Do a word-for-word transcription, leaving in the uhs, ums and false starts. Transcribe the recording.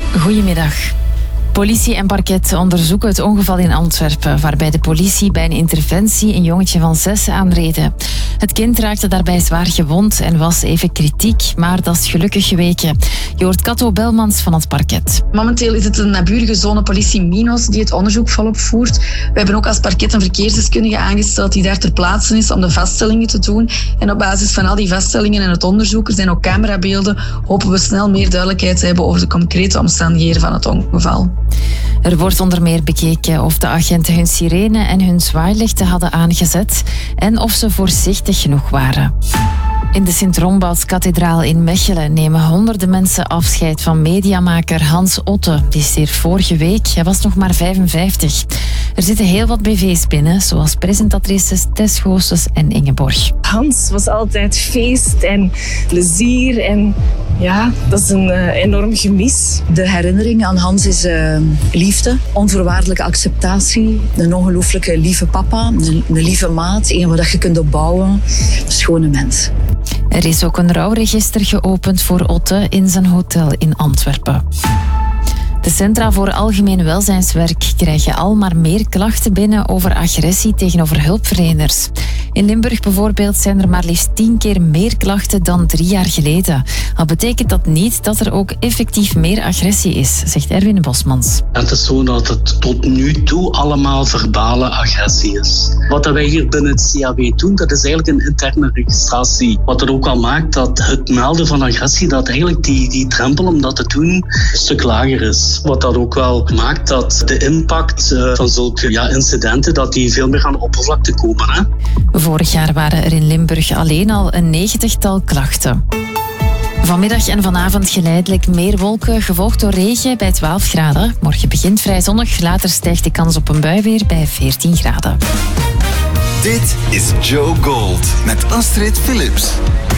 Goedemiddag. Politie en parket onderzoeken het ongeval in Antwerpen, waarbij de politie bij een interventie een jongetje van zes aanreden. Het kind raakte daarbij zwaar gewond en was even kritiek, maar dat is gelukkig geweken. Je hoort Kato Belmans van het parket. Momenteel is het de naburige zone politie Minos die het onderzoek volop voert. We hebben ook als parket een verkeersdeskundige aangesteld die daar ter plaatse is om de vaststellingen te doen. En op basis van al die vaststellingen en het onderzoek, er zijn ook camerabeelden, hopen we snel meer duidelijkheid te hebben over de concrete omstandigheden van het ongeval. Er wordt onder meer bekeken of de agenten hun sirene en hun zwaailichten hadden aangezet en of ze voorzichtig genoeg waren. In de Sint-Rombouts-kathedraal in Mechelen nemen honderden mensen afscheid van mediamaker Hans Otte. Die stierf vorige week. Hij was nog maar vijfenvijftig. Er zitten heel wat B V's binnen, zoals presentatrices Tess Goossens en Ingeborg. Hans was altijd feest en plezier en ja, dat is een uh, enorm gemis. De herinnering aan Hans is uh, liefde, onvoorwaardelijke acceptatie, een ongelooflijke lieve papa, een, een lieve maat, een waar je kunt opbouwen, een schone mens. Er is ook een rouwregister geopend voor Otte in zijn hotel in Antwerpen. De Centra voor Algemeen Welzijnswerk krijgen al maar meer klachten binnen over agressie tegenover hulpverleners. In Limburg bijvoorbeeld zijn er maar liefst tien keer meer klachten dan drie jaar geleden. Al betekent dat niet dat er ook effectief meer agressie is, zegt Erwin Bosmans. Het is zo dat het tot nu toe allemaal verbale agressie is. Wat wij hier binnen het C A W doen, dat is eigenlijk een interne registratie. Wat er ook al maakt dat het melden van agressie, dat eigenlijk die, die drempel om dat te doen een stuk lager is. Wat dat ook wel maakt dat de impact van zulke ja, incidenten dat die veel meer aan de oppervlakte komen. Hè? Vorig jaar waren er in Limburg alleen al een negentigtal klachten. Vanmiddag en vanavond geleidelijk meer wolken, gevolgd door regen bij twaalf graden. Morgen begint vrij zonnig, later stijgt de kans op een bui weer bij veertien graden. Dit is Joe Gold met Astrid Philips.